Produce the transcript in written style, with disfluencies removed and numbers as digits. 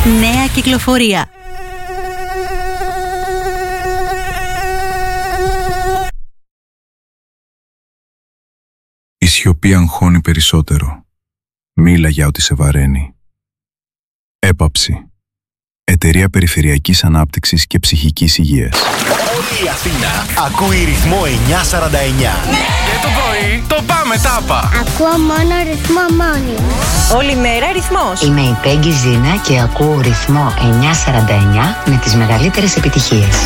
Νέα κυκλοφορία. Η σιωπή αγχώνει περισσότερο. Μίλα για ό,τι σε βαραίνει. Έπαψη. Εταιρεία Περιφερειακής Ανάπτυξης και Ψυχικής Υγείας. Όλη η Αθήνα ακούει ρυθμό 949. Και το πρωί το πάμε τάπα. Ακούω μόνο ρυθμό μόνιμο. Όλη μέρα ρυθμός. Είμαι η Πέγγι Ζήνα και ακούω ρυθμό 949 με τις μεγαλύτερες επιτυχίες.